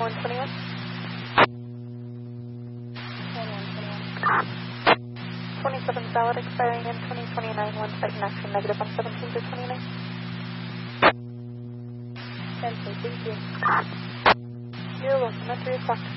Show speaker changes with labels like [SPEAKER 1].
[SPEAKER 1] 121. 27 valid, expiring in 2029. One second action negative on 17 to 29.
[SPEAKER 2] Cancel, thank you.
[SPEAKER 1] You're welcome at 3 o'clock.